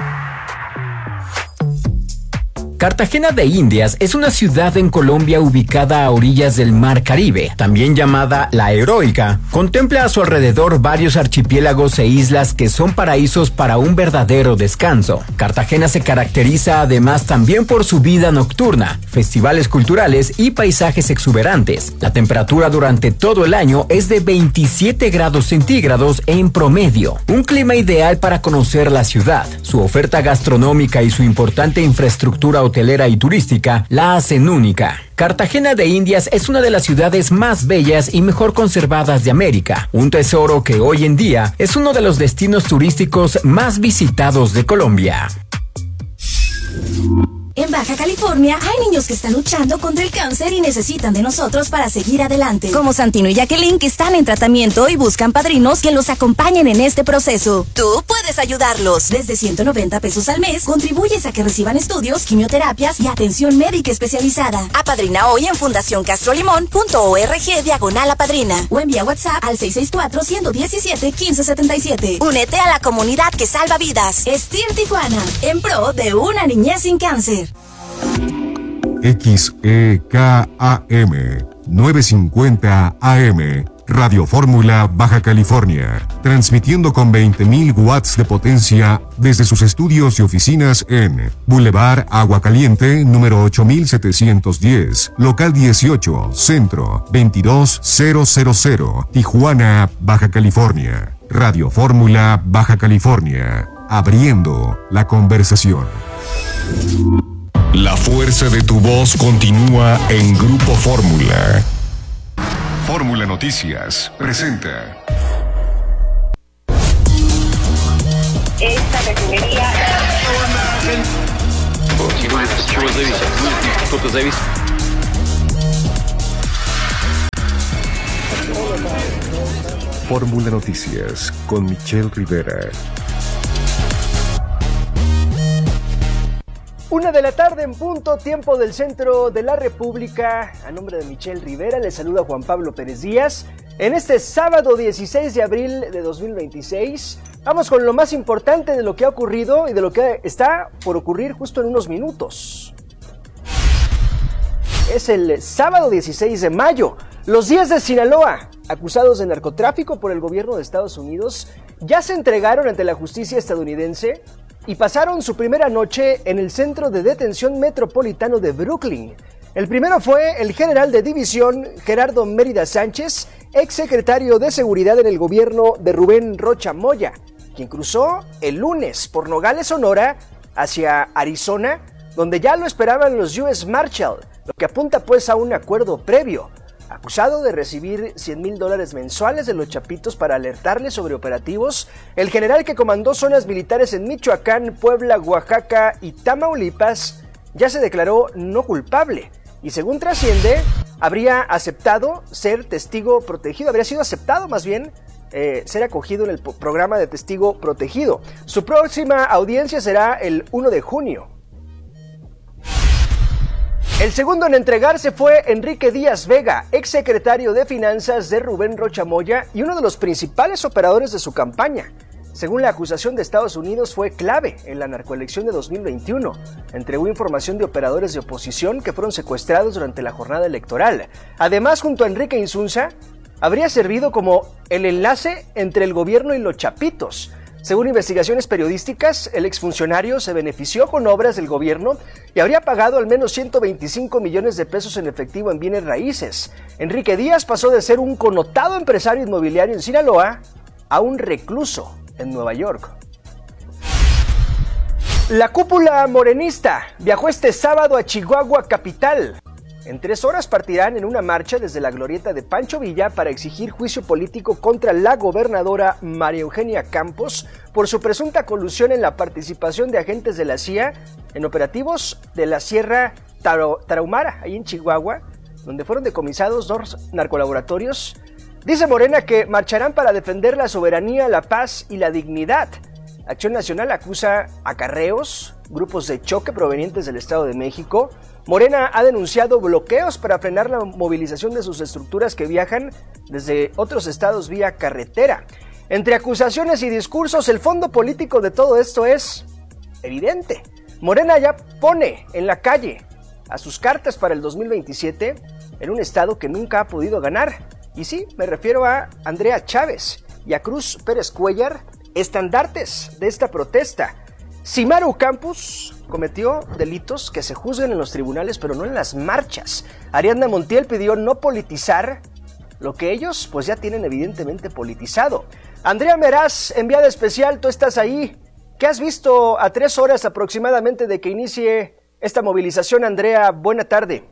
Cartagena de Indias es una ciudad en Colombia ubicada a orillas del Mar Caribe, también llamada La Heroica. Contempla a su alrededor varios archipiélagos e islas que son paraísos para un verdadero descanso. Cartagena se caracteriza además también por su vida nocturna, festivales culturales y paisajes exuberantes. La temperatura durante todo el año es de 27 grados centígrados en promedio. Un clima ideal para conocer la ciudad. Su oferta gastronómica y su importante infraestructura hotelera y turística la hacen única. Cartagena de Indias es una de las ciudades más bellas y mejor conservadas de América, un tesoro que hoy en día es uno de los destinos turísticos más visitados de Colombia. En Baja California hay niños que están luchando contra el cáncer y necesitan de nosotros para seguir adelante. Como Santino y Jacqueline, que están en tratamiento y buscan padrinos que los acompañen en este proceso. Tú puedes ayudarlos. Desde 190 pesos al mes, contribuyes a que reciban estudios, quimioterapias y atención médica especializada. Apadrina hoy en fundacioncastrolimón.org/apadrina o envía WhatsApp al 664-117-1577. Únete a la comunidad que salva vidas. STIR Tijuana, en pro de una niñez sin cáncer. XEKAM 950 AM, Radio Fórmula Baja California, transmitiendo con 20.000 watts de potencia desde sus estudios y oficinas en Boulevard Agua Caliente, número 8710, local 18, centro 22000, Tijuana, Baja California. Radio Fórmula Baja California, abriendo la conversación. La fuerza de tu voz continúa en Grupo Fórmula. Fórmula Noticias presenta. esta refinería. Fórmula Noticias con Michelle Rivera. 1 de la tarde en punto, tiempo del centro de la República. A nombre de Michelle Rivera, le saluda Juan Pablo Pérez Díaz. En este sábado 16 de abril de 2026, vamos con lo más importante de lo que ha ocurrido y de lo que está por ocurrir justo en unos minutos. Es el sábado 16 de mayo. Los 10 de Sinaloa, acusados de narcotráfico por el gobierno de Estados Unidos, ya se entregaron ante la justicia estadounidense y pasaron su primera noche en el Centro de Detención Metropolitano de Brooklyn. El primero fue el general de división Gerardo Mérida Sánchez, exsecretario de Seguridad en el gobierno de Rubén Rocha Moya, quien cruzó el lunes por Nogales, Sonora, hacia Arizona, donde ya lo esperaban los US Marshal, lo que apunta pues a un acuerdo previo. Acusado de recibir $100,000 mensuales de los Chapitos para alertarle sobre operativos, el general que comandó zonas militares en Michoacán, Puebla, Oaxaca y Tamaulipas ya se declaró no culpable y, según trasciende, habría aceptado ser testigo protegido, habría sido aceptado más bien ser acogido en el programa de testigo protegido. Su próxima audiencia será el 1 de junio. El segundo en entregarse fue Enrique Díaz Vega, exsecretario de Finanzas de Rubén Rocha Moya y uno de los principales operadores de su campaña. Según la acusación de Estados Unidos, fue clave en la narcoelección de 2021. Entregó información de operadores de oposición que fueron secuestrados durante la jornada electoral. Además, junto a Enrique Insunza, habría servido como el enlace entre el gobierno y los Chapitos. Según investigaciones periodísticas, el exfuncionario se benefició con obras del gobierno y habría pagado al menos 125 millones de pesos en efectivo en bienes raíces. Enrique Díaz pasó de ser un connotado empresario inmobiliario en Sinaloa a un recluso en Nueva York. La cúpula morenista viajó este sábado a Chihuahua capital. En 3 horas partirán en una marcha desde la glorieta de Pancho Villa para exigir juicio político contra la gobernadora María Eugenia Campos por su presunta colusión en la participación de agentes de la CIA en operativos de la Sierra Tarahumara, ahí en Chihuahua, donde fueron decomisados 2 narcolaboratorios. Dice Morena que marcharán para defender la soberanía, la paz y la dignidad. Acción Nacional acusa acarreos, grupos de choque provenientes del Estado de México. Morena ha denunciado bloqueos para frenar la movilización de sus estructuras que viajan desde otros estados vía carretera. Entre acusaciones y discursos, el fondo político de todo esto es evidente. Morena ya pone en la calle a sus cartas para el 2027 en un estado que nunca ha podido ganar. Y sí, me refiero a Andrea Chávez y a Cruz Pérez Cuellar, estandartes de esta protesta. Si Maru Campos cometió delitos que se juzguen en los tribunales, pero no en las marchas. Ariadna Montiel pidió no politizar lo que ellos pues ya tienen evidentemente politizado. Andrea Meraz, enviada especial, tú estás ahí. ¿Qué has visto a 3 horas aproximadamente de que inicie esta movilización, Andrea? Buena tarde.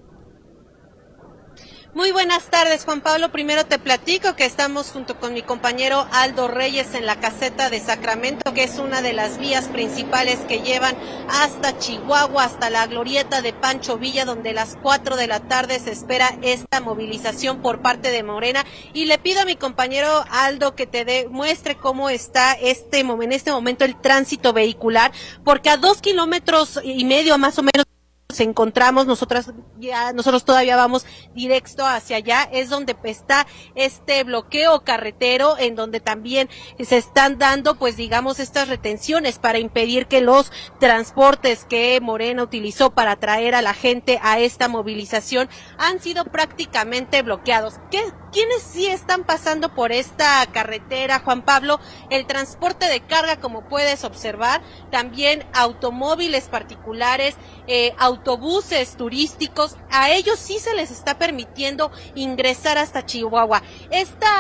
Muy buenas tardes, Juan Pablo. Primero te platico que estamos junto con mi compañero Aldo Reyes en la caseta de Sacramento, que es una de las vías principales que llevan hasta Chihuahua, hasta la glorieta de Pancho Villa, donde a las 4 de la tarde se espera esta movilización por parte de Morena. Y le pido a mi compañero Aldo que te muestre cómo está en este momento el tránsito vehicular, porque a 2,5 kilómetros más o menos encontramos, nosotros todavía vamos directo hacia allá, es donde está este bloqueo carretero, en donde también se están dando pues digamos estas retenciones para impedir que los transportes que Morena utilizó para traer a la gente a esta movilización han sido prácticamente bloqueados. ¿Quiénes sí están pasando por esta carretera, Juan Pablo? El transporte de carga, como puedes observar, también automóviles particulares, autobuses turísticos, a ellos sí se les está permitiendo ingresar hasta Chihuahua. Esta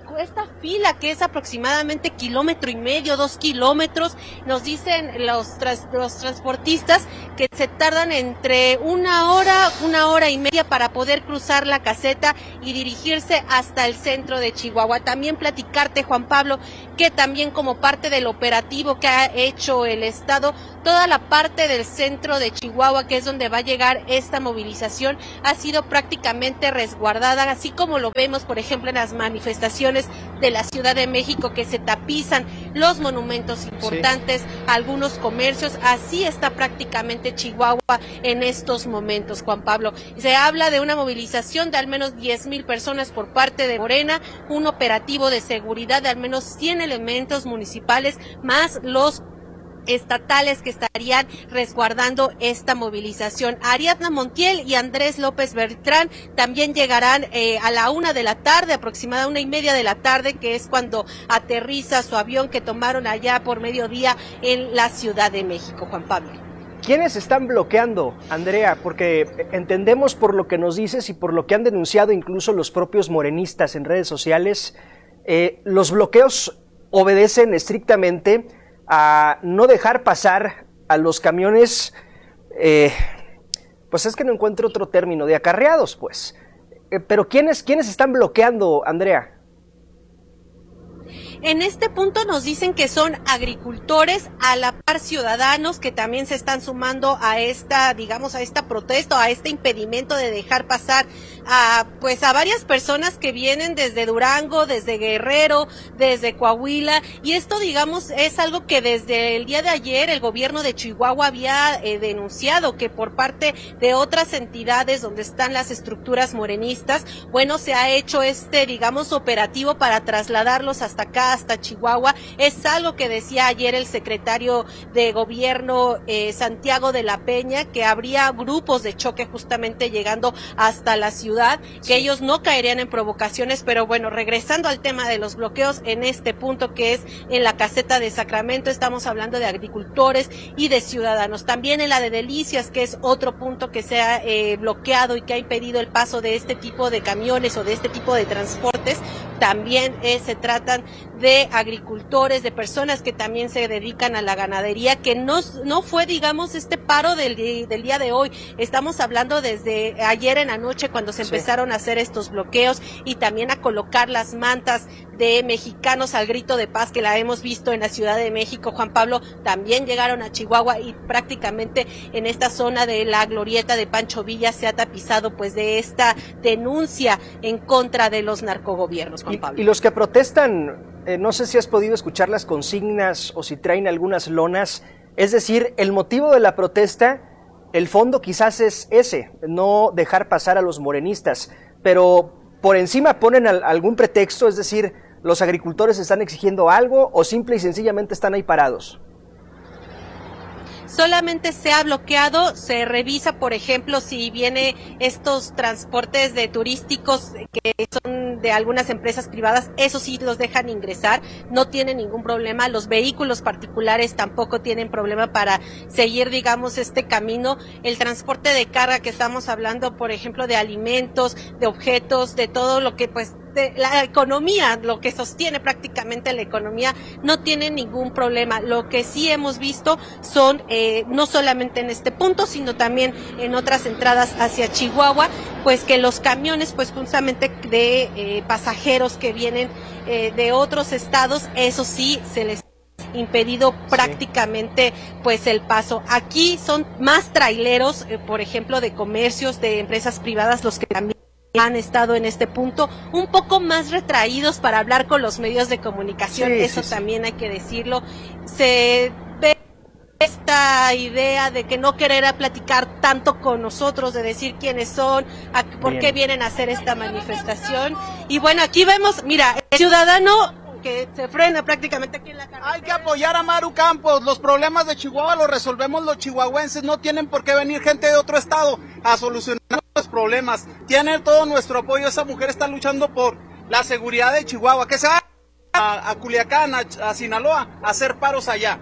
esta fila que es aproximadamente 1,5 km, 2 kilómetros, nos dicen los transportistas que se tardan entre una hora y media para poder cruzar la caseta y dirigirse hasta el centro de Chihuahua. También platicarte, Juan Pablo, que también como parte del operativo que ha hecho el Estado, toda la parte del centro de Chihuahua, que es donde va a llegar esta movilización, ha sido prácticamente resguardada, así como lo vemos, por ejemplo, en las manifestaciones de la Ciudad de México, que se tapizan los monumentos importantes, sí, algunos comercios. Así está prácticamente Chihuahua en estos momentos, Juan Pablo. Se habla de una movilización de al menos 10,000 personas por parte de Morena, un operativo de seguridad de al menos 100 elementos municipales, más los estatales que estarían resguardando esta movilización. Ariadna Montiel y Andrés López Beltrán también llegarán a la 1 de la tarde, aproximadamente 1:30 de la tarde, que es cuando aterriza su avión que tomaron allá por mediodía en la Ciudad de México. Juan Pablo. ¿Quiénes están bloqueando, Andrea? Porque entendemos por lo que nos dices y por lo que han denunciado incluso los propios morenistas en redes sociales, los bloqueos obedecen estrictamente a no dejar pasar a los camiones, pues es que no encuentro otro término, de acarreados, pues. Pero ¿quiénes están bloqueando, Andrea? En este punto nos dicen que son agricultores, a la par ciudadanos que también se están sumando a esta, digamos, a esta protesta, a este impedimento de dejar pasar a varias personas que vienen desde Durango, desde Guerrero, desde Coahuila, y esto, digamos, es algo que desde el día de ayer el gobierno de Chihuahua había denunciado, que por parte de otras entidades donde están las estructuras morenistas, bueno, se ha hecho digamos, operativo para trasladarlos hasta acá, hasta Chihuahua. Es algo que decía ayer el secretario de gobierno Santiago de la Peña, que habría grupos de choque justamente llegando hasta la ciudad, sí, que ellos no caerían en provocaciones. Pero bueno, regresando al tema de los bloqueos, en este punto que es en la caseta de Sacramento, estamos hablando de agricultores y de ciudadanos. También en la de Delicias, que es otro punto que se ha bloqueado y que ha impedido el paso de este tipo de camiones o de este tipo de transportes. También se tratan de agricultores, de personas que también se dedican a la ganadería, que no fue, digamos, este paro del día de hoy. Estamos hablando desde ayer en la noche, cuando se empezaron a hacer estos bloqueos y también a colocar las mantas de mexicanos al grito de paz, que la hemos visto en la Ciudad de México. Juan Pablo, también llegaron a Chihuahua y prácticamente en esta zona de la glorieta de Pancho Villa se ha tapizado pues de esta denuncia en contra de los narcogobiernos, Juan Pablo. Y los que protestan, no sé si has podido escuchar las consignas o si traen algunas lonas, es decir, el motivo de la protesta, el fondo quizás es ese, no dejar pasar a los morenistas, pero por encima ponen algún pretexto, es decir, los agricultores están exigiendo algo o simple y sencillamente están ahí parados. Solamente se ha bloqueado, se revisa, por ejemplo, si viene estos transportes de turísticos que son de algunas empresas privadas, eso sí los dejan ingresar, no tienen ningún problema. Los vehículos particulares tampoco tienen problema para seguir, digamos, este camino. El transporte de carga que estamos hablando, por ejemplo, de alimentos, de objetos, de todo lo que pues de la economía, lo que sostiene prácticamente la economía, no tiene ningún problema. Lo que sí hemos visto son, no solamente en este punto, sino también en otras entradas hacia Chihuahua, pues que los camiones, pues justamente de pasajeros que vienen de otros estados, eso sí se les impedido prácticamente pues el paso. Aquí son más traileros, por ejemplo, de comercios, de empresas privadas, los que también han estado en este punto, un poco más retraídos para hablar con los medios de comunicación, eso también hay que decirlo. Se ve esta idea de que no querer platicar tanto con nosotros, de decir quiénes son, por qué vienen a hacer esta manifestación. Y bueno, aquí vemos, mira, el ciudadano que se frena prácticamente aquí en la carretera. Hay que apoyar a Maru Campos. Los problemas de Chihuahua los resolvemos los chihuahuenses. No tienen por qué venir gente de otro estado a solucionar los problemas. Tiene todo nuestro apoyo. Esa mujer está luchando por la seguridad de Chihuahua. Que se va a Culiacán, a Sinaloa, a hacer paros allá.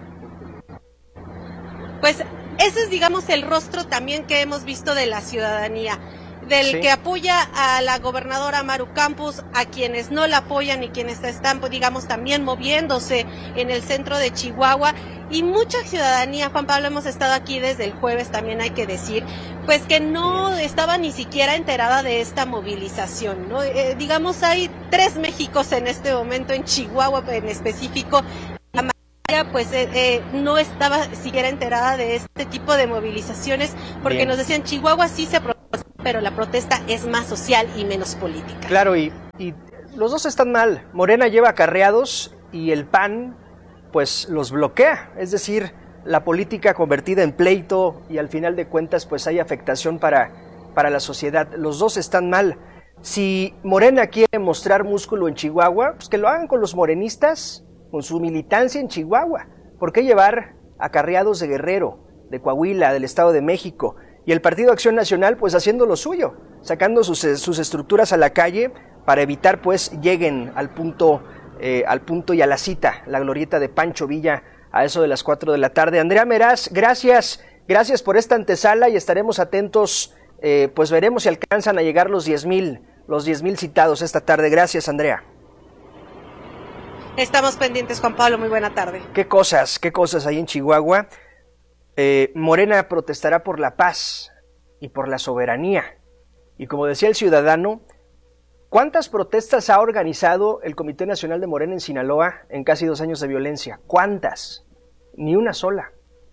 Pues ese es, digamos, el rostro también que hemos visto de la ciudadanía. del que apoya a la gobernadora Maru Campos, a quienes no la apoyan y quienes están, digamos, también moviéndose en el centro de Chihuahua, y mucha ciudadanía, Juan Pablo, hemos estado aquí desde el jueves, también hay que decir, pues que no estaba ni siquiera enterada de esta movilización, ¿no? Digamos, hay 3 Méxicos en este momento, en Chihuahua en específico. La mayoría pues no estaba siquiera enterada de este tipo de movilizaciones, porque Bien. Nos decían, Chihuahua sí se protesta, pero la protesta es más social y menos política. Claro, y los dos están mal. Morena lleva acarreados y el PAN pues los bloquea, es decir, la política convertida en pleito y al final de cuentas pues hay afectación para la sociedad. Los dos están mal. Si Morena quiere mostrar músculo en Chihuahua, pues que lo hagan con los morenistas, con su militancia en Chihuahua. ¿Por qué llevar acarreados de Guerrero, de Coahuila, del Estado de México? Y el Partido Acción Nacional pues haciendo lo suyo, sacando sus estructuras a la calle para evitar pues lleguen al punto y a la cita, la glorieta de Pancho Villa, a eso de las 4 de la tarde. Andrea Meraz, gracias por esta antesala y estaremos atentos, pues veremos si alcanzan a llegar los 10,000 citados esta tarde. Gracias, Andrea. Estamos pendientes, Juan Pablo, muy buena tarde. ¿Qué cosas hay en Chihuahua? Morena protestará por la paz y por la soberanía. Y como decía el ciudadano, ¿cuántas protestas ha organizado el Comité Nacional de Morena en Sinaloa en casi 2 años de violencia? ¿Cuántas? Ni una sola.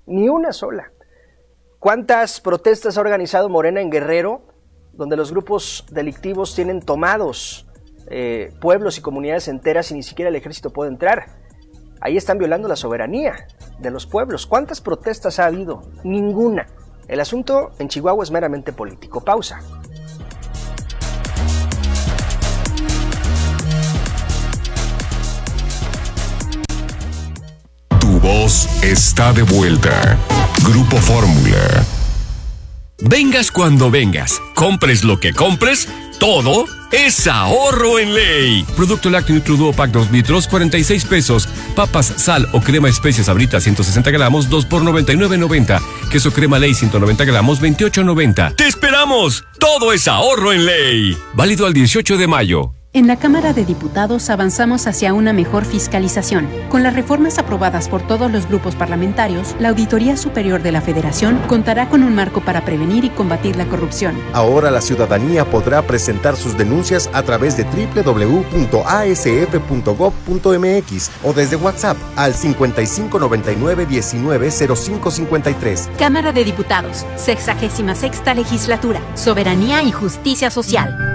¿Cuántas protestas ha organizado Morena en Guerrero, donde los grupos delictivos tienen tomados pueblos y comunidades enteras y ni siquiera el ejército puede entrar? Ahí están violando la soberanía de los pueblos. ¿Cuántas protestas ha habido? Ninguna. El asunto en Chihuahua es meramente político. Pausa. Tu voz está de vuelta. Grupo Fórmula. Vengas cuando vengas, compres lo que compres, todo es ahorro en ley. Producto lácteo Nutriduo Pack 2 litros, 46 pesos. Papas, sal o crema especias Sabrita 160 gramos, 2 por 99.90. Queso crema ley 190 gramos, 28.90. ¡Te esperamos! Todo es ahorro en ley. Válido al 18 de mayo. En la Cámara de Diputados avanzamos hacia una mejor fiscalización. Con las reformas aprobadas por todos los grupos parlamentarios, la Auditoría Superior de la Federación contará con un marco para prevenir y combatir la corrupción. Ahora la ciudadanía podrá presentar sus denuncias a través de www.asf.gov.mx o desde WhatsApp al 5599-190553. Cámara de Diputados, 66ª Legislatura, Soberanía y Justicia Social.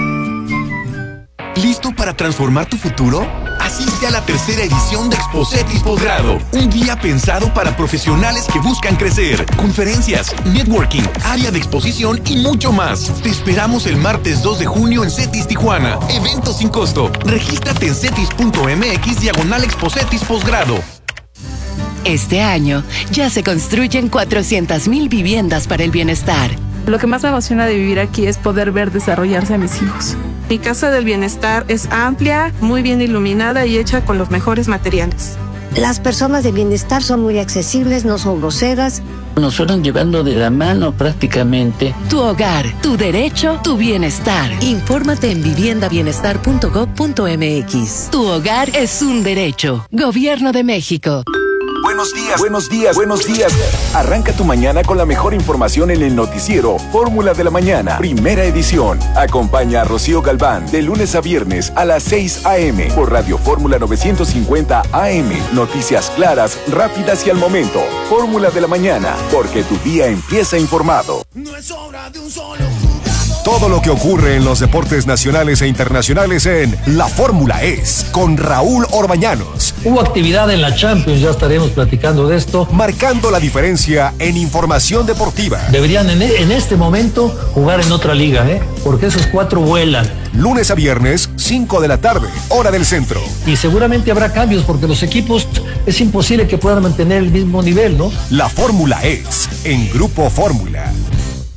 ¿Listo para transformar tu futuro? Asiste a la 3ª edición de Expocetis Posgrado, un guía pensado para profesionales que buscan crecer, conferencias, networking, área de exposición y mucho más. Te esperamos el martes 2 de junio en CETIS Tijuana, evento sin costo. Regístrate en cetis.mx/Expocetis Posgrado. Este año ya se construyen 400,000 viviendas para el bienestar. Lo que más me emociona de vivir aquí es poder ver desarrollarse a mis hijos. Mi Casa del Bienestar es amplia, muy bien iluminada y hecha con los mejores materiales. Las personas de bienestar son muy accesibles, no son groseras. Nos fueron llevando de la mano prácticamente. Tu hogar, tu derecho, tu bienestar. Infórmate en viviendabienestar.gov.mx. Tu hogar es un derecho. Gobierno de México. Buenos días. Arranca tu mañana con la mejor información en el noticiero Fórmula de la Mañana, primera edición. Acompaña a Rocío Galván de lunes a viernes a las 6 a.m. por Radio Fórmula 950 AM. Noticias claras, rápidas y al momento. Fórmula de la Mañana, porque tu día empieza informado. No es obra de un solo jugador. Todo lo que ocurre en los deportes nacionales e internacionales en La Fórmula Es, con Raúl Orbañanos. Hubo actividad en la Champions, ya estaremos platicando de esto. Marcando la diferencia en información deportiva. Deberían en este momento jugar en otra liga, porque esos 4 vuelan. Lunes a viernes, 5 de la tarde, hora del centro. Y seguramente habrá cambios, porque los equipos es imposible que puedan mantener el mismo nivel, ¿no? La Fórmula Es, en Grupo Fórmula.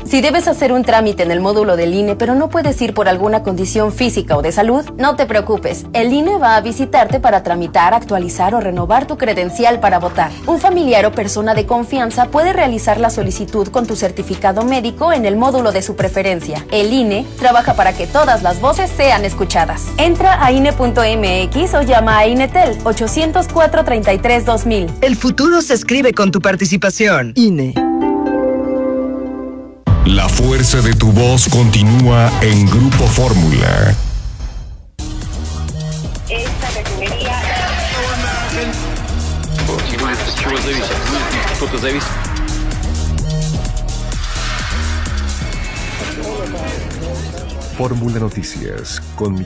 Si debes hacer un trámite en el módulo del INE, pero no puedes ir por alguna condición física o de salud, no te preocupes. El INE va a visitarte para tramitar, actualizar o renovar tu credencial para votar. Un familiar o persona de confianza puede realizar la solicitud con tu certificado médico en el módulo de su preferencia. El INE trabaja para que todas las voces sean escuchadas. Entra a INE.mx o llama a INETEL 804-33-2000. El futuro se escribe con tu participación. INE. La fuerza de tu voz continúa en Grupo Fórmula. Esta refinería... Fórmula Noticias con